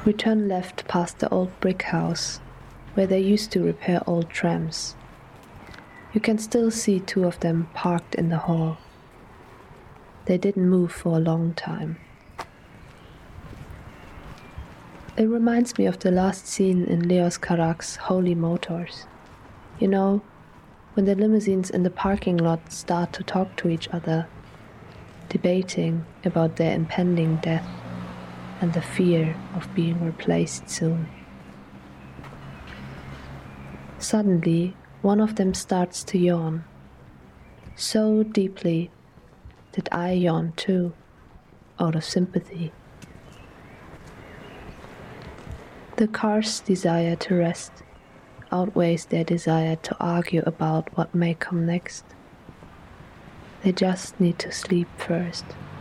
We turn left past the old brick house, where they used to repair old trams. You can still see two of them parked in the hall. They didn't move for a long time. It reminds me of the last scene in Leos Carax's Holy Motors. You know, when the limousines in the parking lot start to talk to each other, debating about their impending death and the fear of being replaced soon. Suddenly, one of them starts to yawn, so deeply that I yawn too, out of sympathy. The car's desire to rest outweighs their desire to argue about what may come next. They just need to sleep first.